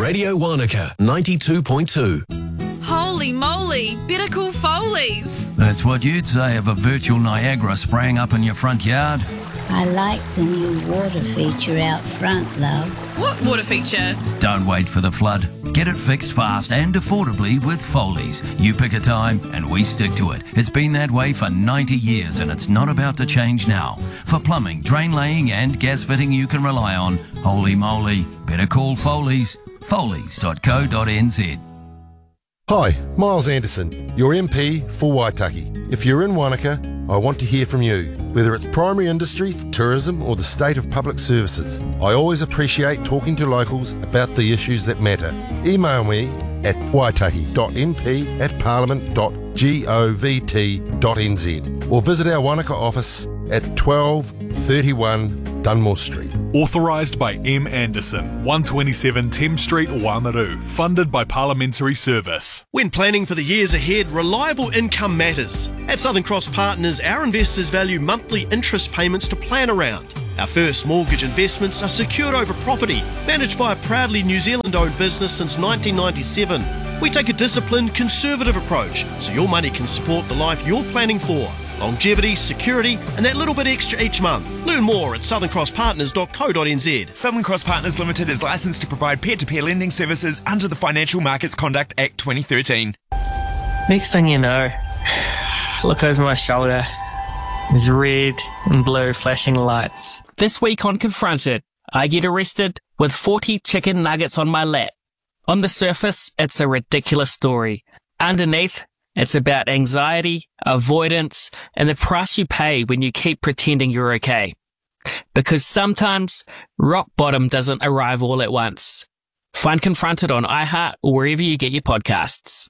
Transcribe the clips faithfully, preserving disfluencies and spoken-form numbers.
Radio Wanaka ninety-two point two. Holy moly, better call Foley's. That's what you'd say of a virtual Niagara spraying up in your front yard. I like the new water feature out front, love. What water feature? Don't wait for the flood. Get it fixed fast and affordably with Foley's. You pick a time and we stick to it. It's been that way for ninety years and it's not about to change now. For plumbing, drain laying and gas fitting you can rely on, holy moly, better call Foley's. Foley's dot co dot n z. Hi, Miles Anderson, your M P for Waitaki. If you're in Wanaka, I want to hear from you. Whether it's primary industry, tourism or the state of public services, I always appreciate talking to locals about the issues that matter. Email me at waitaki dot n p at parliament dot govt dot n z or visit our Wanaka office at twelve thirty-one Dunmore Street. Authorised by M. Anderson, one twenty-seven Thames Street, Wāmaru. Funded by Parliamentary Service. When planning for the years ahead, reliable income matters. At Southern Cross Partners, our investors value monthly interest payments to plan around. Our first mortgage investments are secured over property, managed by a proudly New Zealand-owned business since nineteen ninety-seven. We take a disciplined, conservative approach, so your money can support the life you're planning for. Longevity, security, and that little bit extra each month. Learn more at southern cross partners dot co dot n z. Southern Cross Partners Limited is licensed to provide peer-to-peer lending services under the Financial Markets Conduct Act twenty thirteen. Next thing you know, look over my shoulder. There's red and blue flashing lights. This week on Confronted, I get arrested with forty chicken nuggets on my lap. On the surface, it's a ridiculous story. Underneath, it's about anxiety, avoidance, and the price you pay when you keep pretending you're okay. Because sometimes, rock bottom doesn't arrive all at once. Find Confronted on iHeart or wherever you get your podcasts.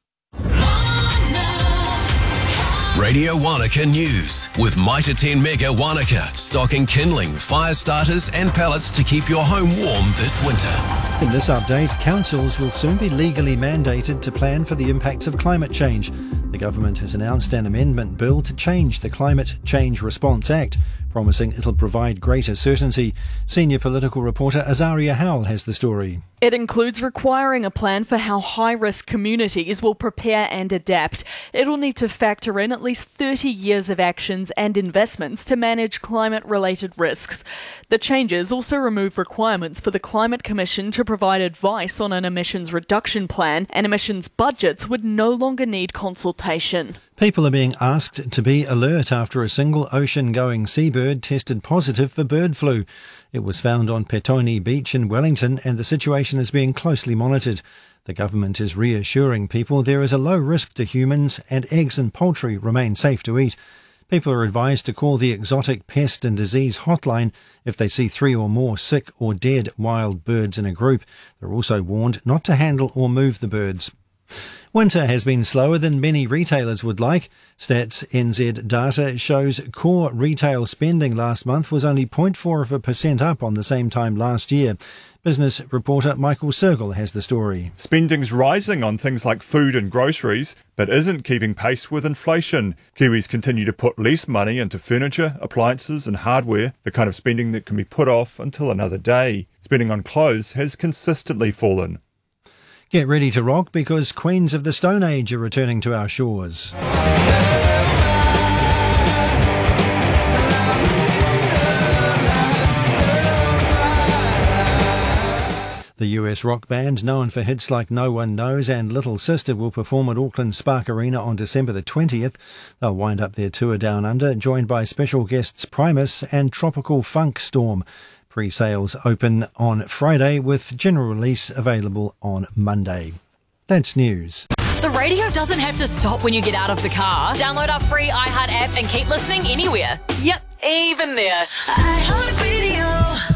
Radio Wanaka News with Mitre ten Mega Wanaka, stocking kindling, fire starters and pellets to keep your home warm this winter. In this update, councils will soon be legally mandated to plan for the impacts of climate change. The government has announced an amendment bill to change the Climate Change Response Act, promising it'll provide greater certainty. Senior political reporter Azaria Howell has the story. It includes requiring a plan for how high-risk communities will prepare and adapt. It'll need to factor in at least thirty years of actions and investments to manage climate-related risks. The changes also remove requirements for the Climate Commission to provide advice on an emissions reduction plan, and emissions budgets would no longer need consultation. People are being asked to be alert after a single ocean-going seabird tested positive for bird flu. It was found on Petone Beach in Wellington and the situation is being closely monitored. The government is reassuring people there is a low risk to humans and eggs and poultry remain safe to eat. People are advised to call the Exotic Pest and Disease Hotline if they see three or more sick or dead wild birds in a group. They're also warned not to handle or move the birds. Winter has been slower than many retailers would like. Stats N Z data shows core retail spending last month was only zero point four percent up on the same time last year. Business reporter Michael Sergel has the story. Spending's rising on things like food and groceries, but isn't keeping pace with inflation. Kiwis continue to put less money into furniture, appliances and hardware, the kind of spending that can be put off until another day. Spending on clothes has consistently fallen. Get ready to rock because Queens of the Stone Age are returning to our shores. The U S rock band, known for hits like No One Knows and Little Sister, will perform at Auckland's Spark Arena on December the twentieth. They'll wind up their tour down under, joined by special guests Primus and Tropical Funk Storm. Pre-sales open on Friday with general release available on Monday. That's news. The radio doesn't have to stop when you get out of the car. Download our free iHeart app and keep listening anywhere. Yep, even there. iHeartRadio.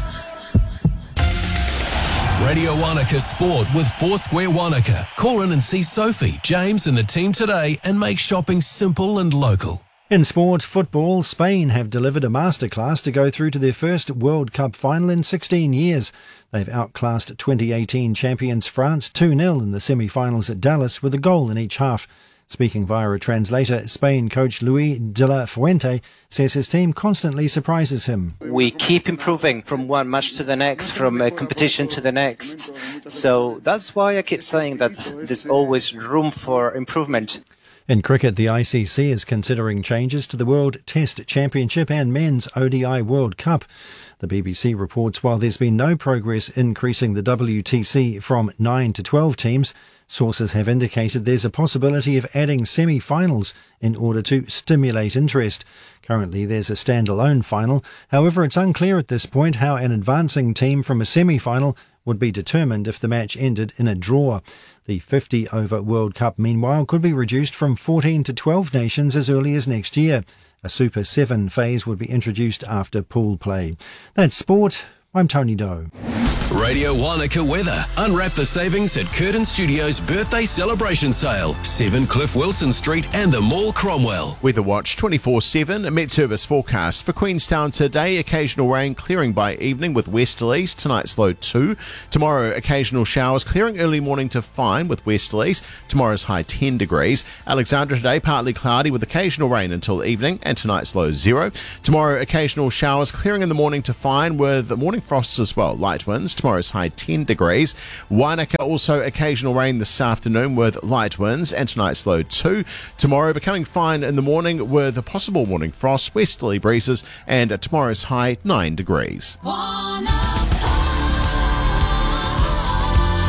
Radio Wanaka Sport with Foursquare Wanaka. Call in and see Sophie, James and the team today and make shopping simple and local. In sport, football, Spain have delivered a masterclass to go through to their first World Cup final in sixteen years. They've outclassed twenty eighteen champions France two nil in the semi-finals at Dallas with a goal in each half. Speaking via a translator, Spain coach Luis de la Fuente says his team constantly surprises him. We keep improving from one match to the next, from a competition to the next. So that's why I keep saying that there's always room for improvement. In cricket, the I C C is considering changes to the World Test Championship and Men's O D I World Cup. The B B C reports while there's been no progress increasing the W T C from nine to twelve teams, sources have indicated there's a possibility of adding semi-finals in order to stimulate interest. Currently, there's a standalone final. However, it's unclear at this point how an advancing team from a semi-final would be determined if the match ended in a draw. The fifty over World Cup, meanwhile, could be reduced from fourteen to twelve nations as early as next year. A Super seven phase would be introduced after pool play. That's sport. I'm Tony Doe. Radio Wanaka weather. Unwrap the savings at Curtin Studios birthday celebration sale. seven Cliff Wilson Street and the Mall Cromwell. Weather Watch twenty-four seven. Met Service forecast for Queenstown today. Occasional rain clearing by evening with westerlies. Tonight's low two. Tomorrow occasional showers clearing early morning to fine with westerlies. Tomorrow's high ten degrees. Alexandra today partly cloudy with occasional rain until evening and tonight's low zero. Tomorrow occasional showers clearing in the morning to fine with morning frosts as well. Light winds. Tomorrow's high ten degrees. Wanaka also occasional rain this afternoon with light winds and tonight's low two. Tomorrow becoming fine in the morning with a possible morning frost, westerly breezes, and tomorrow's high nine degrees.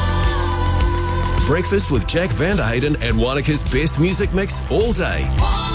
Breakfast with Jack Vanderhayden and Wanaka's best music mix all day.